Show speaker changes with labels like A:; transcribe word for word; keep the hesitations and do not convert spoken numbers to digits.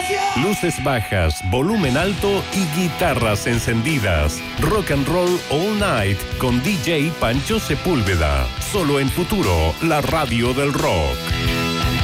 A: Luces bajas, volumen alto y guitarras encendidas. Rock and Roll All Night con D J Pancho Sepúlveda. Solo en Futuro, la radio del rock.